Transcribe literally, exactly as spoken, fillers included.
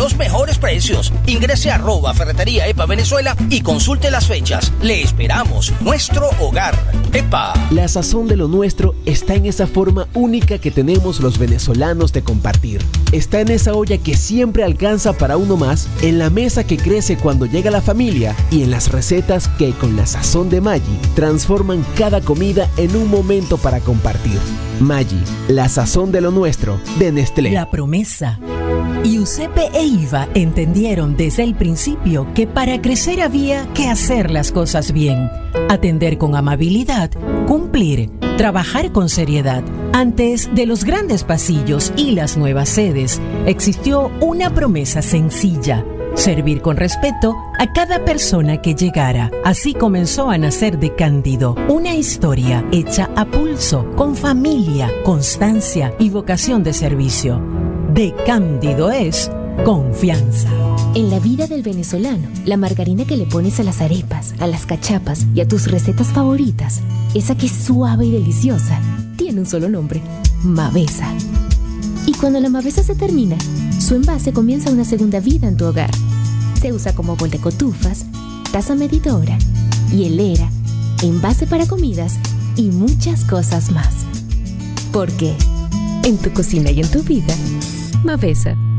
los mejores precios. Ingrese a arroba Ferretería EPA Venezuela y consulte las fechas. Le esperamos. Nuestro hogar. EPA. La sazón de lo nuestro está en esa forma única que tenemos los venezolanos de compartir. Está en esa olla que siempre alcanza para uno más, en la mesa que crece cuando llega la familia y en las recetas que con la sazón de Maggi transforman cada comida en un momento para compartir. Maggi, la sazón de lo nuestro, de Nestlé. La promesa. Giuseppe e Iva entendieron desde el principio que para crecer había que hacer las cosas bien, atender con amabilidad, cumplir, trabajar con seriedad. Antes de los grandes pasillos y las nuevas sedes, existió una promesa sencilla: servir con respeto a cada persona que llegara. Así comenzó a nacer De Cándido, una historia hecha a pulso, con familia, constancia y vocación de servicio. De Cándido es confianza. En la vida del venezolano, la margarina que le pones a las arepas, a las cachapas y a tus recetas favoritas, esa que es suave y deliciosa, tiene un solo nombre: Mavesa. Y cuando la Mavesa se termina, su envase comienza una segunda vida en tu hogar. Se usa como bol de cotufas, taza medidora, hielera, envase para comidas y muchas cosas más. Porque en tu cocina y en tu vida, Mavesa